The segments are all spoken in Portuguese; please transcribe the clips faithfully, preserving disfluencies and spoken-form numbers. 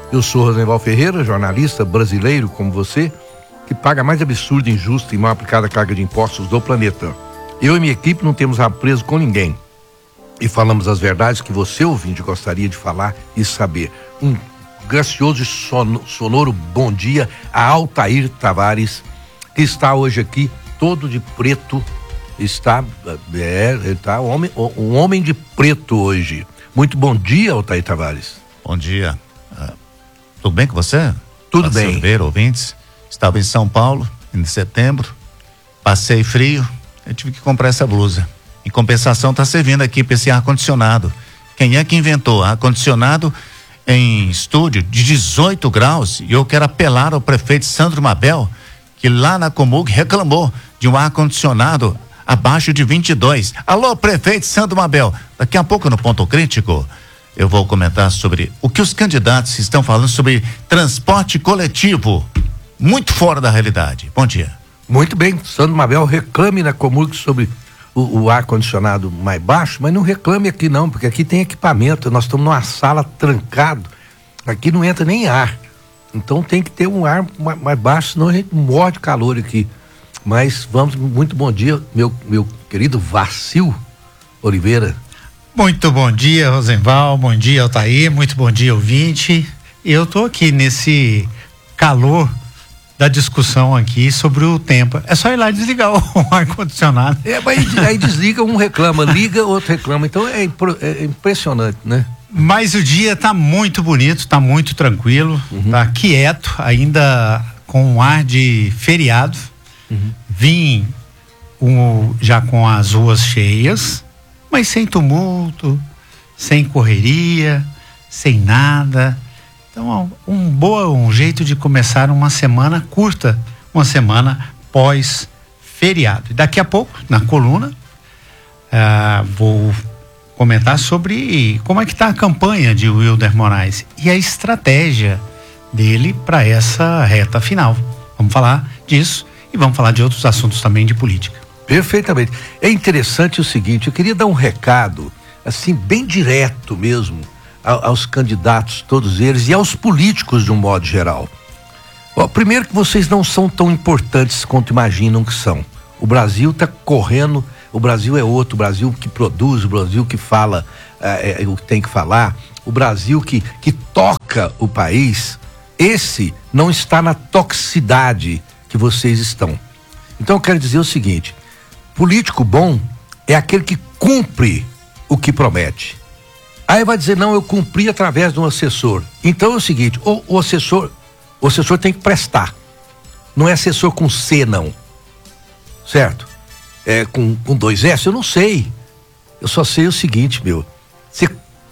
Eu sou Rosenval Ferreira, jornalista brasileiro como você, que paga a mais absurda, injusta e mal aplicada carga de impostos do planeta. Eu e minha equipe não temos rabo preso com ninguém. E falamos as verdades que você, ouvinte, gostaria de falar e saber. Um gracioso e sonoro bom dia a Altair Tavares, que está hoje aqui todo de preto. Está, é, está um homem, um homem de preto hoje. Muito bom dia, Altair Tavares. Bom dia. Uh, tudo bem com você? Tudo bem. Silveira, ouvintes. Estava em São Paulo, em setembro. Passei frio. Eu tive que comprar essa blusa. Em compensação, está servindo aqui para esse ar-condicionado. Quem é que inventou ar-condicionado em estúdio de dezoito graus? E eu quero apelar ao prefeito Sandro Mabel, que lá na Comug reclamou de um ar-condicionado abaixo de vinte e dois. Alô, prefeito Sandro Mabel. Daqui a pouco no Ponto Crítico eu vou comentar sobre o que os candidatos estão falando sobre transporte coletivo. Muito fora da realidade. Bom dia. Muito bem, Sandro Mabel reclame na Comug sobre o, o ar-condicionado mais baixo, mas não reclame aqui não, porque aqui tem equipamento, nós estamos numa sala trancado, aqui não entra nem ar, então tem que ter um ar mais, mais baixo, senão a gente morre de calor aqui. Mas vamos, muito bom dia, meu, meu querido Vacil Oliveira. Muito bom dia, Rosenval, bom dia, Altair, muito bom dia, ouvinte. Eu tô aqui nesse calor da discussão aqui sobre o tempo. É só ir lá e desligar o ar-condicionado. É, mas aí desliga, um reclama, liga, outro reclama. Então é, é impressionante, né? Mas o dia tá muito bonito, tá muito tranquilo, uhum. Tá quieto, ainda com um ar de feriado. Uhum. Vim um, já com as ruas cheias, mas sem tumulto, sem correria, sem nada. Então, um boa, um jeito de começar uma semana curta, uma semana pós-feriado. E daqui a pouco, na coluna, uh, vou comentar sobre como é que está a campanha de Wilder Moraes e a estratégia dele para essa reta final. Vamos falar disso e vamos falar de outros assuntos também de política. Perfeitamente. É interessante o seguinte, eu queria dar um recado, assim, bem direto mesmo, aos candidatos, todos eles, e aos políticos de um modo geral. Ó, primeiro que vocês não são tão importantes quanto imaginam que são. O Brasil está correndo, o Brasil é outro, o Brasil que produz, o Brasil que fala é, é, o que tem que falar, o Brasil que, que toca o país, esse não está na toxicidade que vocês estão. Então eu quero dizer o seguinte, político bom é aquele que cumpre o que promete. Aí vai dizer, não, eu cumpri através de um assessor. Então é o seguinte, o, o assessor, o assessor tem que prestar. Não é assessor com C, não. Certo? É com, com dois S, eu não sei. Eu só sei o seguinte, meu. Você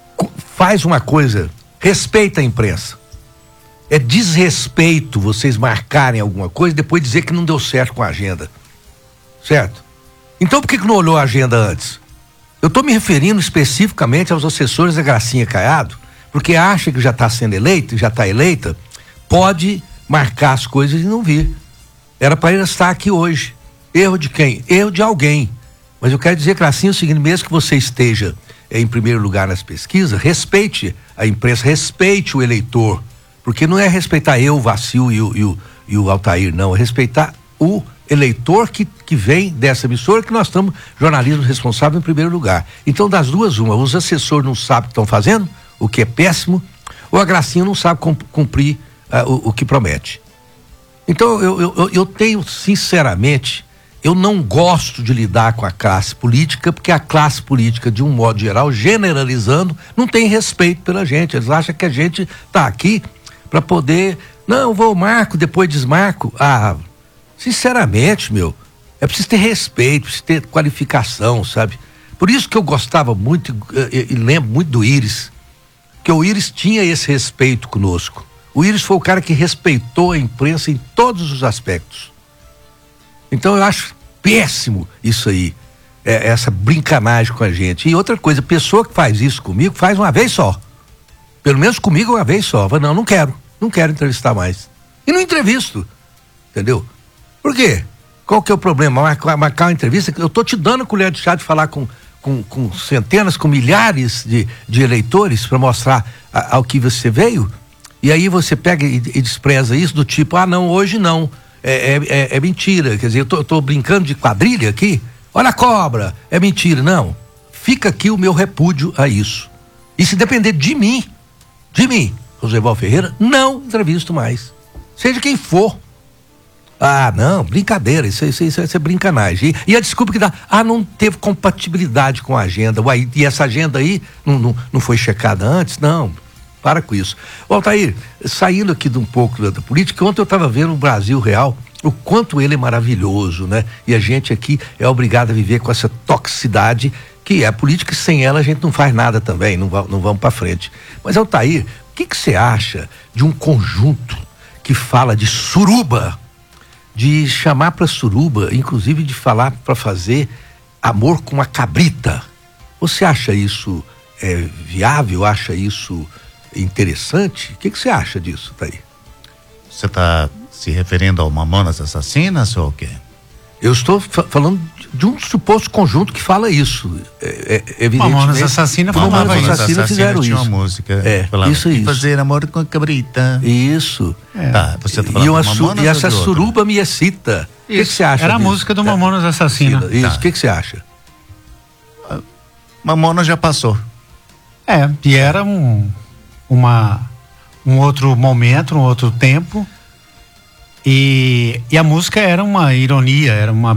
faz uma coisa, respeita a imprensa. É desrespeito vocês marcarem alguma coisa e depois dizer que não deu certo com a agenda. Certo? Então por que que não olhou a agenda antes? Eu estou me referindo especificamente aos assessores da Gracinha Caiado, porque acha que já está sendo eleito, já está eleita, pode marcar as coisas e não vir. Era para ele estar aqui hoje. Erro de quem? Erro de alguém. Mas eu quero dizer, Gracinha, o seguinte, mesmo que você esteja eh, em primeiro lugar nas pesquisas, respeite a imprensa, respeite o eleitor, porque não é respeitar eu, o Vacil e o, e o, e o Altair, não, é respeitar o eleitor que, que vem dessa emissora, que nós estamos jornalismo responsável em primeiro lugar. Então, das duas, uma, os assessores não sabem o que estão fazendo, o que é péssimo, ou a Gracinha não sabe cumprir uh, o, o que promete. Então, eu, eu, eu tenho, sinceramente, eu não gosto de lidar com a classe política, porque a classe política, de um modo geral, generalizando, não tem respeito pela gente. Eles acham que a gente está aqui para poder, não, vou marco, depois desmarco. Ah, sinceramente, meu, é preciso ter respeito, preciso ter qualificação, sabe? Por isso que eu gostava muito, e, e lembro muito do Íris, que o Íris tinha esse respeito conosco. O Íris foi o cara que respeitou a imprensa em todos os aspectos. Então eu acho péssimo isso aí, é, essa brincanagem com a gente. E outra coisa, a pessoa que faz isso comigo, faz uma vez só. Pelo menos comigo uma vez só. Não, não quero, não quero entrevistar mais. E não entrevisto, entendeu? Por quê? Qual que é o problema? Marcar, marcar uma entrevista? Eu tô te dando a colher de chá de falar com, com, com centenas, com milhares de, de eleitores para mostrar a, ao que você veio. E aí você pega e, e despreza isso do tipo, ah não, hoje não, é, é, é mentira, quer dizer, eu tô, eu tô brincando de quadrilha aqui, olha a cobra, é mentira, não, fica aqui o meu repúdio a isso. E se depender de mim, de mim, Roosevelt Ferreira, não entrevisto mais, seja quem for. Ah, não, brincadeira, isso, isso, isso, isso é brincanagem. E, e a desculpa que dá, ah, não teve compatibilidade com a agenda, uai, e essa agenda aí não, não, não foi checada antes? Não, para com isso. Ô, Altair, saindo aqui de um pouco da política, ontem eu estava vendo o Brasil Real, o quanto ele é maravilhoso, né? E a gente aqui é obrigado a viver com essa toxicidade que é a política, e sem ela a gente não faz nada também, não, va, não vamos para frente. Mas, Altair, o que que você acha de um conjunto que fala de suruba, de chamar para suruba, inclusive de falar para fazer amor com uma cabrita? Você acha isso é, viável? Acha isso interessante? O que que você acha disso, Thaí? Você está se referindo ao Mamonas Assassinas ou o quê? Eu estou fa- falando de um suposto conjunto que fala isso. É, é, evidentemente. Mamonas Assassinas falava Mamonas isso. Assassinas fizeram tinha isso. uma música. É, falava, isso, "E isso. fazer amor com a cabrita." Isso. É. Tá, você tá E, falando uma do su- Mamonas e ou essa de outro? suruba me excita. O que que você acha Era a disso? música do Mamonas Assassinas. Isso, o Tá. que que você acha? Mamonas já passou. É, e era um, uma, um outro momento, um outro tempo. E, e a música era uma ironia, era uma.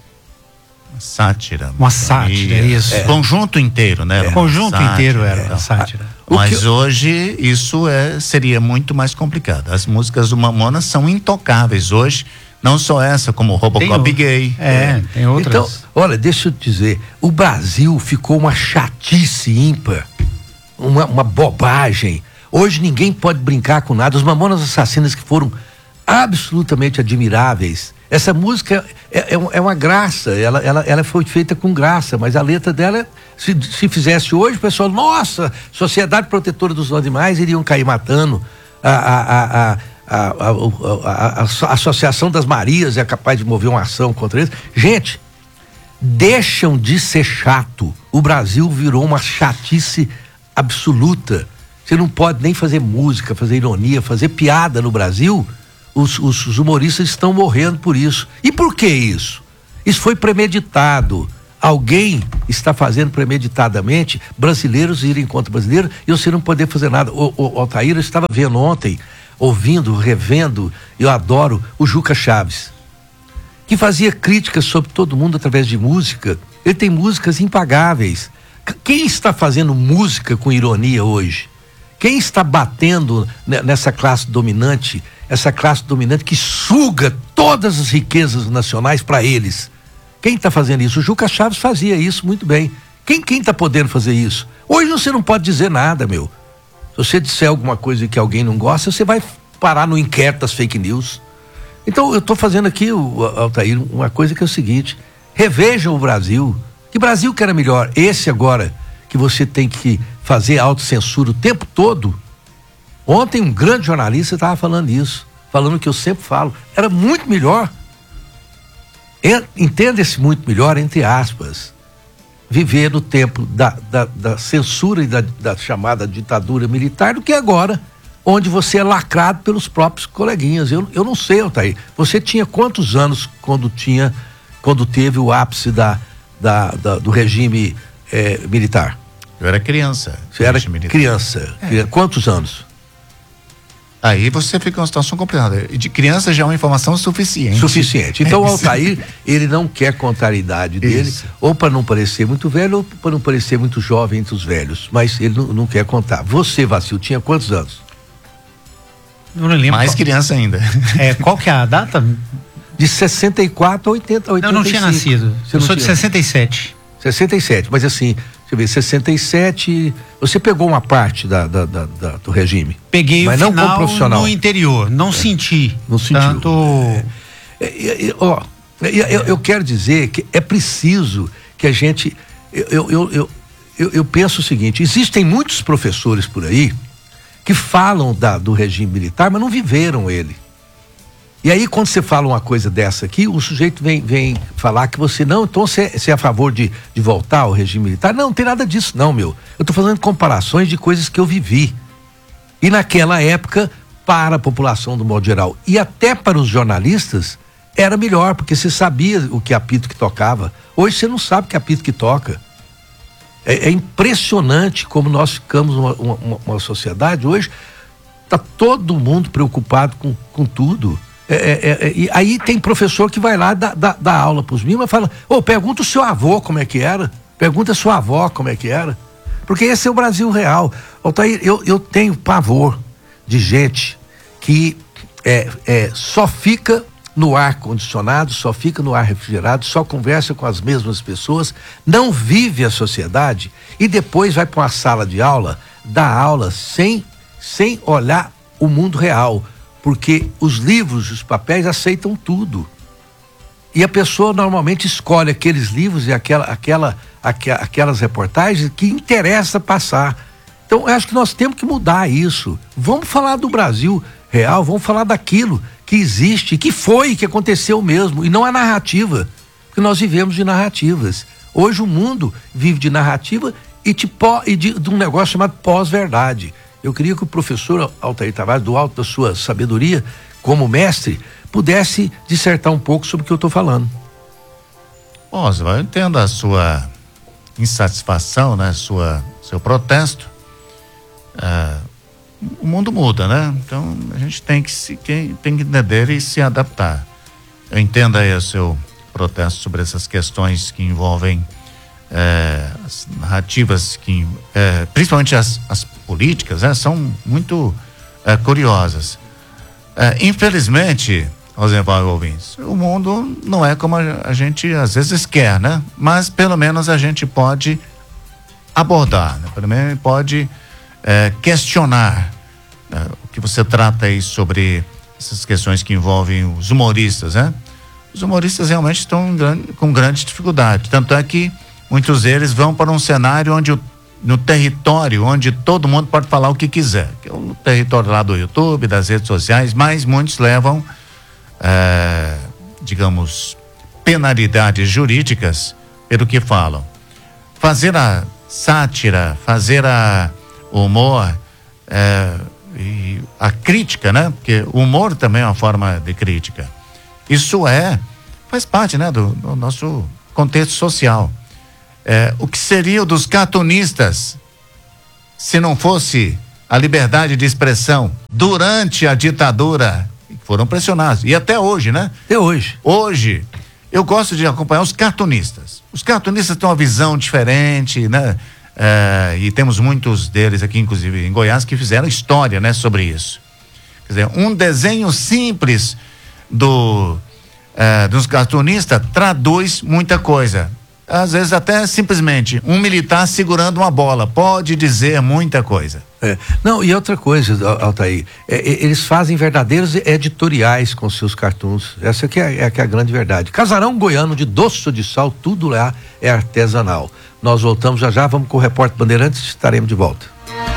Sátira. Uma sátira, ironia. isso. O conjunto inteiro, né? Era O uma conjunto sátira, inteiro era é. uma sátira. O Mas que- hoje isso é, seria muito mais complicado. As músicas do Mamonas são intocáveis hoje, não só essa, como Tem Robocop o- Gay. É, tem outras. Então, olha, deixa eu te dizer, o Brasil ficou uma chatice ímpar, uma, uma bobagem. Hoje ninguém pode brincar com nada. Os Mamonas Assassinas, que foram absolutamente admiráveis. Essa música é, é, um- é uma graça, ela, ela, ela foi feita com graça, mas a letra dela, se, se fizesse hoje, o pessoal, nossa, Sociedade Protetora dos Animais iriam cair matando. A, a, a, a, a, a, a, a, a Associação das Marias é capaz de mover uma ação contra eles. Gente, deixam de ser chato. O Brasil virou uma chatice absoluta. Você não pode nem fazer música, fazer ironia, fazer piada no Brasil. Os, os, os humoristas estão morrendo por isso. E por que isso? Isso foi premeditado. Alguém está fazendo premeditadamente brasileiros irem contra brasileiros e você não poder fazer nada. O, o, o Altair, eu estava vendo ontem, ouvindo, revendo, eu adoro o Juca Chaves, que fazia críticas sobre todo mundo através de música. Ele tem músicas impagáveis. C- Quem está fazendo música com ironia hoje? Quem está batendo ne- nessa classe dominante, essa classe dominante que suga todas as riquezas nacionais para eles? Quem está fazendo isso? O Juca Chaves fazia isso muito bem. Quem quem está podendo fazer isso? Hoje você não pode dizer nada, meu. Se você disser alguma coisa que alguém não gosta, você vai parar no inquérito das fake news. Então eu estou fazendo aqui, o, Altair, uma coisa que é o seguinte: revejam o Brasil. Que Brasil que era melhor? Esse agora, que você tem que fazer autocensura o tempo todo. Ontem um grande jornalista estava falando isso, falando o que eu sempre falo. Era muito melhor. Entenda-se muito melhor, entre aspas, viver no tempo da, da, da censura e da, da chamada ditadura militar do que agora, onde você é lacrado pelos próprios coleguinhas. Eu, eu não sei, Altair, você tinha quantos anos quando tinha, quando teve o ápice da, da, da do regime eh, militar? Eu era criança. Você era militar. criança. É. Quantos anos? Aí você fica numa situação complicada. E de criança já é uma informação suficiente. Suficiente. Então o É, Altair, ele não quer contar a idade dele, Isso. ou para não parecer muito velho, ou para não parecer muito jovem entre os velhos. Mas ele não, não quer contar. Você, Vacil, tinha quantos anos? Eu não lembro. Mais qual, criança ainda. é, qual que é a data? De sessenta e quatro a oitenta, oitenta Eu e cinco. não tinha nascido. Você Eu não sou de tinha? sessenta e sete. sessenta e sete, mas assim, deixa eu ver, sessenta e sete, você pegou uma parte da, da, da- da- do regime. Peguei Mas o não como final profissional. no interior. Não senti. Não sentiu. Tanto. É, é, é, ó, é, eu, eu quero dizer que é preciso que a gente. Eu, eu, eu, eu, eu, eu penso o seguinte: existem muitos professores por aí que falam da, do regime militar, mas não viveram ele. E aí, quando você fala uma coisa dessa aqui, o sujeito vem, vem falar que você não, então você, você é a favor de, de voltar ao regime militar? Não, não tem nada disso, não, meu. Eu estou fazendo comparações de coisas que eu vivi. E naquela época, para a população do modo geral e até para os jornalistas, era melhor, porque você sabia o que apito que tocava. Hoje você não sabe que apito que toca. É, é impressionante como nós ficamos uma, uma, uma sociedade hoje, está todo mundo preocupado com, com tudo. É, é, é, e aí tem professor que vai lá dar da, da aula para os meninos e fala, ô, oh, pergunta o seu avô como é que era, pergunta a sua avó como é que era, porque esse é o Brasil real. Altair, eu, eu tenho pavor de gente que é, é, só fica no ar condicionado, só fica no ar refrigerado, só conversa com as mesmas pessoas, não vive a sociedade e depois vai para uma sala de aula, dá aula sem, sem olhar o mundo real, porque os livros, os papéis aceitam tudo. E a pessoa normalmente escolhe aqueles livros e aquela, aquela, aqua, aquelas reportagens que interessa passar. Então, eu acho que nós temos que mudar isso. Vamos falar do Brasil real, vamos falar daquilo que existe, que foi, que aconteceu mesmo, e não a narrativa, porque nós vivemos de narrativas. Hoje o mundo vive de narrativa e de, pó, e de, de um negócio chamado pós-verdade. Eu queria que o professor Altair Tavares, do alto da sua sabedoria, como mestre, pudesse dissertar um pouco sobre o que eu estou falando. Oswald, eu entendo a sua insatisfação, né? Sua, seu protesto. Ah, o mundo muda, né? Então a gente tem que se tem que entender e se adaptar. Eu entendo aí o seu protesto sobre essas questões que envolvem é, as narrativas que é, principalmente as, as políticas, né? São muito é, curiosas. É, infelizmente, Rosenval e ouvintes, o mundo não é como a, a gente às vezes quer, né? Mas pelo menos a gente pode abordar, né? Pelo menos pode É, questionar né, o que você trata aí sobre essas questões que envolvem os humoristas, né? Os humoristas realmente estão grande, com grande dificuldade, tanto é que muitos deles vão para um cenário onde o, no território onde todo mundo pode falar o que quiser, que é o território lá do YouTube, das redes sociais, mas muitos levam é, digamos penalidades jurídicas pelo que falam. Fazer a sátira, fazer a o humor é, e a crítica, né? Porque o humor também é uma forma de crítica. Isso é, faz parte, né? Do, do nosso contexto social. É, o que seria o dos cartunistas se não fosse a liberdade de expressão durante a ditadura? Foram pressionados. E até hoje, né? Até hoje. Hoje, eu gosto de acompanhar os cartunistas. Os cartunistas têm uma visão diferente, né? É, e temos muitos deles aqui, inclusive em Goiás, que fizeram história, né, sobre isso. Quer dizer, um desenho simples do é, dos cartunistas traduz muita coisa. Às vezes até simplesmente um militar segurando uma bola pode dizer muita coisa. É. Não, e outra coisa, Altair, é, é, eles fazem verdadeiros editoriais com seus cartoons. Essa que é, é, que é a grande verdade. Casarão goiano de doce de sal, tudo lá é artesanal. Nós voltamos já já, vamos com o Repórter Bandeirantes, estaremos de volta.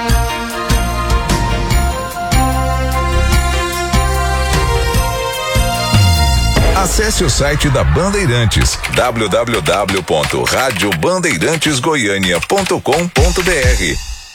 Acesse o site da Bandeirantes, w w w ponto rádio bandeirantes goiânia ponto com ponto b r.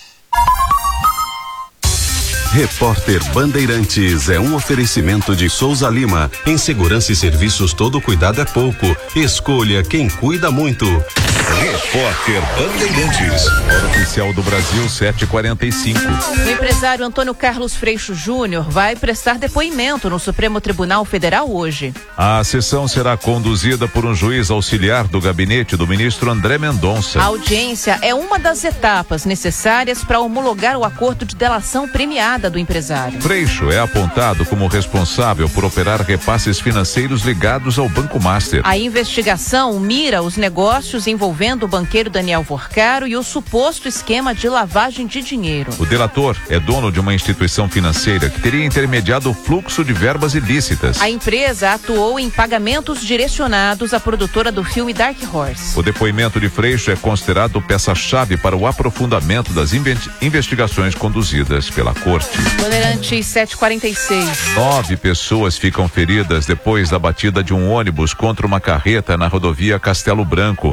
Repórter Bandeirantes é um oferecimento de Souza Lima. Em segurança e serviços, todo cuidado é pouco. Escolha quem cuida muito. Repórter Bandeirantes. Hora oficial do Brasil, sete e quarenta e cinco. O empresário Antônio Carlos Freixo Júnior vai prestar depoimento no Supremo Tribunal Federal hoje. A sessão será conduzida por um juiz auxiliar do gabinete do ministro André Mendonça. A audiência é uma das etapas necessárias para homologar o acordo de delação premiada do empresário. Freixo é apontado como responsável por operar repasses financeiros ligados ao Banco Master. A investigação mira os negócios envolvendo o banqueiro Daniel Vorcaro e o suposto esquema de lavagem de dinheiro. O delator é dono de uma instituição financeira que teria intermediado o fluxo de verbas ilícitas. A empresa atuou em pagamentos direcionados à produtora do filme Dark Horse. O depoimento de Freixo é considerado peça-chave para o aprofundamento das investigações conduzidas pela Corte. Bandeirantes sete e quarenta e seis. Nove pessoas ficam feridas depois da batida de um ônibus contra uma carreta na rodovia Castelo Branco. O acidente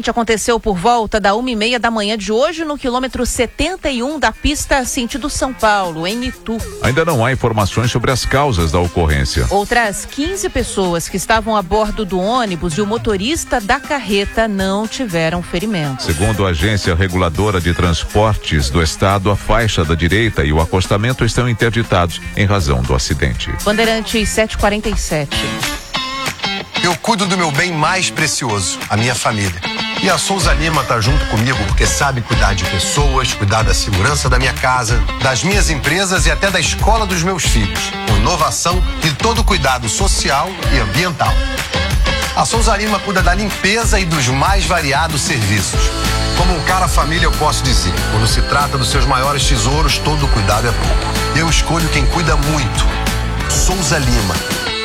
acidente aconteceu por volta da uma e meia da manhã de hoje no quilômetro setenta e um da pista sentido São Paulo, em Itu. Ainda não há informações sobre as causas da ocorrência. Outras quinze pessoas que estavam a bordo do ônibus e o motorista da carreta não tiveram ferimentos. Segundo a Agência Reguladora de Transportes do Estado, a faixa da direita e o acostamento estão interditados em razão do acidente. Bandeirantes sete e quarenta e sete. Eu cuido do meu bem mais precioso, a minha família. E a Souza Lima tá junto comigo porque sabe cuidar de pessoas, cuidar da segurança da minha casa, das minhas empresas e até da escola dos meus filhos, com inovação e todo cuidado social e ambiental. A Souza Lima cuida da limpeza e dos mais variados serviços. Como um cara família, eu posso dizer, quando se trata dos seus maiores tesouros, todo cuidado é pouco. Eu escolho quem cuida muito. Souza Lima.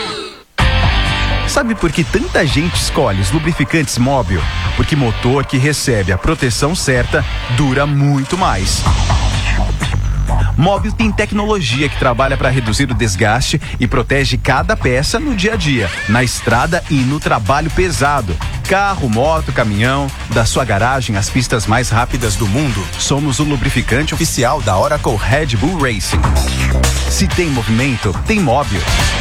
Sabe por que tanta gente escolhe os lubrificantes Móbil? Porque motor que recebe a proteção certa dura muito mais. Móbil tem tecnologia que trabalha para reduzir o desgaste e protege cada peça no dia a dia, na estrada e no trabalho pesado. Carro, moto, caminhão, da sua garagem às pistas mais rápidas do mundo, somos o lubrificante oficial da Oracle Red Bull Racing. Se tem movimento, tem Móbil.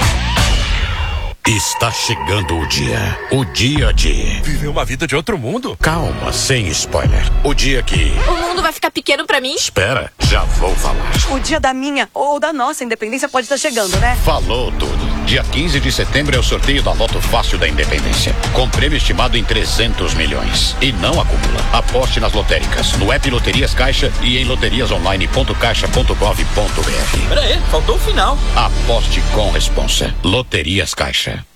Está chegando o dia. O dia de... Viver uma vida de outro mundo? Calma, sem spoiler. O dia que... O mundo vai ficar pequeno pra mim? Espera, já vou falar. O dia da minha ou da nossa independência pode estar chegando, né? Falou tudo. Dia quinze de setembro é o sorteio da Loto Fácil da Independência. Com prêmio estimado em trezentos milhões. E não acumula. Aposte nas lotéricas, no app Loterias Caixa e em loterias online ponto caixa ponto gov ponto br. Pera aí, faltou o final. Aposte com responsa. Loterias Caixa.